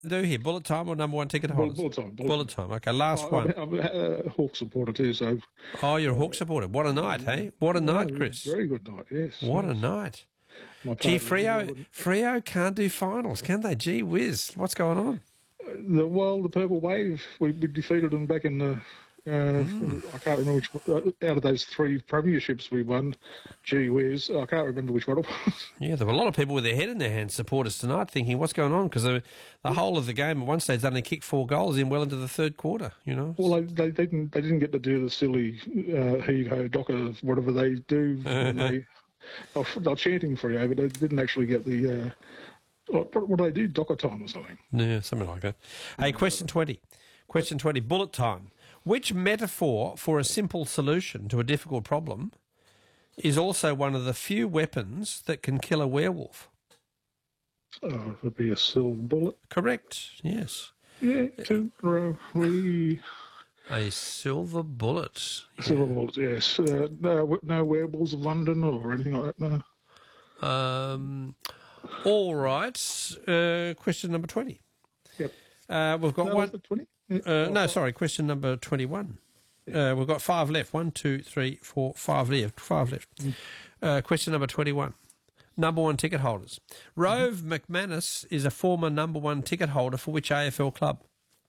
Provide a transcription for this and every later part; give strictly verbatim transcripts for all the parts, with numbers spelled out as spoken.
do here? Bullet time or number one ticket Bullet, holders? bullet time. Bullet, Bullet time. Okay, last I, one. I'm, I'm a Hawk supporter too, so. Oh, you're a Hawk supporter. What a night, hey? What a night, Chris. Very good night, yes. What yes. a night. My Gee, partner, Freo, Freo can't do finals, can they? Gee whiz. What's going on? The, well, the Purple Wave, we, we defeated them back in the. Uh, mm. I can't remember which uh, out of those three premierships we won. Gee whiz, I can't remember which one it was. Yeah, there were a lot of people with their head in their hands, supporters tonight, thinking, "What's going on?" Because the, the whole of the game at one stage they only kicked four goals in well into the third quarter. You know. Well, they, they, they didn't they didn't get to do the silly uh, heave ho docker whatever they do. when they, they're, they're chanting for you, but they didn't actually get the. Uh, what, what do they do? Docker time or something? Yeah, something like that. Hey, question twenty. Question twenty. Bullet time. Which metaphor for a simple solution to a difficult problem is also one of the few weapons that can kill a werewolf? Oh, it would be a silver bullet. Correct, yes. Yeah, two, uh, three. A silver bullet. Silver yeah. bullet, yes. Uh, no, no werewolves of London or anything like that, no. Um, all right. Uh, question number twenty. Yep. Uh, we've got no, one. twenty? Uh, no, sorry, question number twenty-one. Uh, we've got five left. One, two, three, four, five left. Five left. Mm. Uh, question number twenty-one. Number one ticket holders. Rove mm-hmm. McManus is a former number one ticket holder for which A F L club?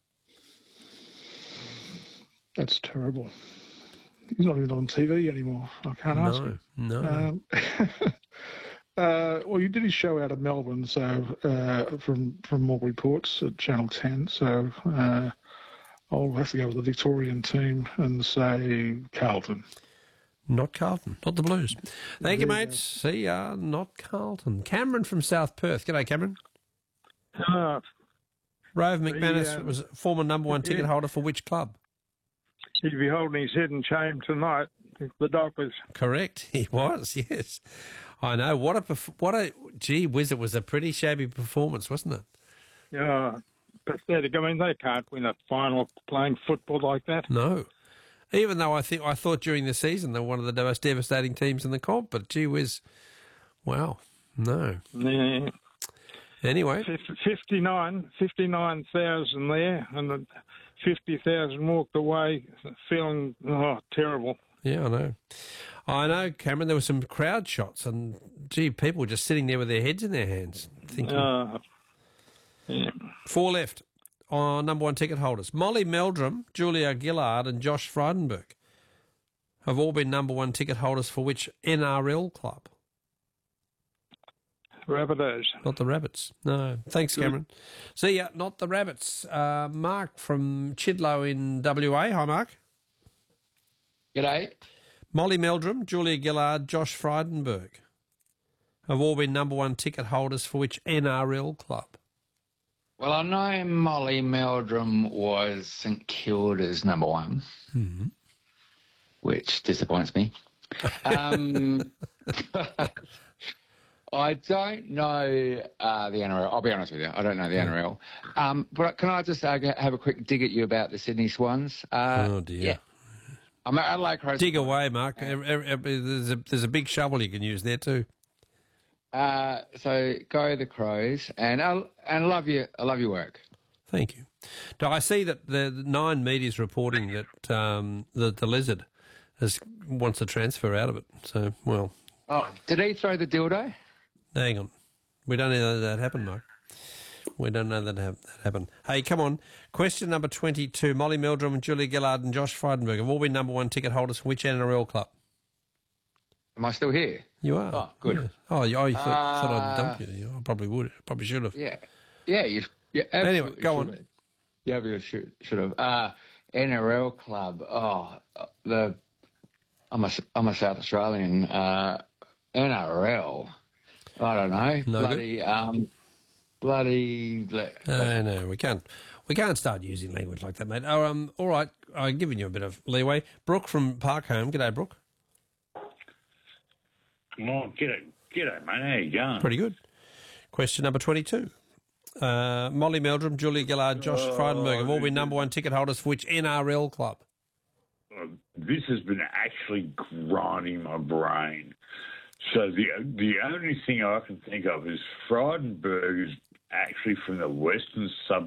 That's terrible. He's not even on T V anymore. I can't no, ask him. No, um, Uh, well, you did his show out of Melbourne, so uh, from from all reports at Channel ten. So uh, I'll have to go with the Victorian team and say Carlton. Not Carlton, not the Blues. Thank you, mates. See ya. Not Carlton. Cameron from South Perth. G'day, Cameron. Uh, Rove McManus the, uh, was former number one ticket yeah. holder for which club? He'd be holding his head in shame tonight. The Dockers. Correct. He was. Yes. I know. What a what a gee whiz! It was a pretty shabby performance, wasn't it? Yeah, pathetic. I mean, they can't win a final playing football like that. No. Even though I think I thought during the season they were one of the most devastating teams in the comp, but gee whiz, wow, no. Yeah. Anyway, fifty-nine, fifty-nine thousand there, and fifty thousand walked away, feeling oh terrible. Yeah, I know. I know, Cameron, there were some crowd shots and, gee, people were just sitting there with their heads in their hands thinking. Uh, yeah. Four left on number one ticket holders. Molly Meldrum, Julia Gillard and Josh Frydenberg have all been number one ticket holders for which N R L club? Rabbitohs. Not the Rabbits. No. Thanks, Cameron. Good. See ya. Not the Rabbits. Uh, Mark from Chidlow in W A. Hi, Mark. G'day. Molly Meldrum, Julia Gillard, Josh Frydenberg have all been number one ticket holders for which N R L club? Well, I know Molly Meldrum was St Kilda's number one, mm-hmm. which disappoints me. Um, I don't know uh, the N R L. I'll be honest with you. I don't know the N R L. Um, but can I just uh, have a quick dig at you about the Sydney Swans? Uh, oh, dear. Yeah. I'm at Adelaide Crows. Dig away, Mark. There's a, there's a big shovel you can use there too. Uh, so go the Crows, and I and I love you. I love your work. Thank you. Do I see that the, the Nine Media is reporting that um, the the Lizard has wants a transfer out of it. So well. Oh, did he throw the dildo? Hang on, we don't know that happened, Mark. We don't know that, have, that happened. Hey, come on. Question number twenty-two. Molly Meldrum and Julia Gillard and Josh Frydenberg have all been number one ticket holders for which N R L club? Am I still here? You are. Oh, good. Yeah. Oh, you, oh, you thought, uh, thought I'd dump you. I probably would. Probably should have. Yeah. Yeah, you, you Anyway, go on. Have. Yeah, you should, should have. Uh, N R L club. Oh, the I'm a, I'm a South Australian. Uh, N R L. I don't know. No bloody, good? um, bloody. No, no, we can't. We can't start using language like that, mate. Oh, um, all right, I'm giving you a bit of leeway. Brooke from Parkholme. G'day, Brooke. Oh, g'day, g'day, mate. How you going? Pretty good. Question number twenty-two. Uh, Molly Meldrum, Julia Gillard, Josh Oh, Frydenberg have all been number one ticket holders for which N R L club? Uh, this has been actually grinding my brain. So the the only thing I can think of is Frydenberg is actually from the western suburbs